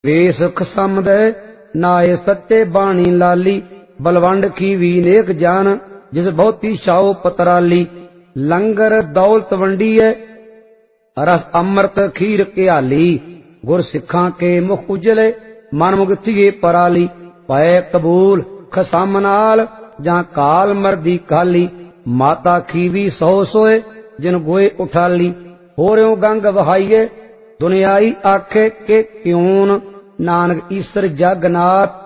ਵੇ ਸੁਖ ਸਮਦੈ ਨਾਏ ਸੱਚੇ ਬਾਣੀ ਲਾਲੀ। ਬਲਵੰਡ ਖੀਵੀ ਨੇਕ ਜਾਨ ਜਿਸ ਬਹੁਤੀ ਛਾਉ ਪਤਰਾਲੀ। ਲੰਗਰ ਦੌਲਤ ਵੰਡੀਐ ਰਸ ਅੰਮ੍ਰਿਤ ਖੀਰ ਘਿਆਲੀ। ਗੁਰ ਸਿੱਖਾਂ ਕੇ ਮੁਖ ਉਜਲੇ ਮਨ ਮੁਗਥੀਏ ਪਰਾਲੀ। ਪਏ ਕਬੂਲ ਖਸਮ ਨਾਲ ਜਾਂ ਕਾਲ ਮਰਦੀ ਕਾਲੀ। ਮਾਤਾ ਖੀਵੀ ਸੋ ਸੋਏ ਜਿਨ ਗੋਏ ਉਠਾਲੀ। ਹੋਰਿਓ ਗੰਗ ਵਹਾਈਏ ਦੁਨਿਆਈ ਆਖੇ ਕਿ ਕਿਉਨ। ਨਾਨਕ ਈਸਰ ਜਗਨਾਥ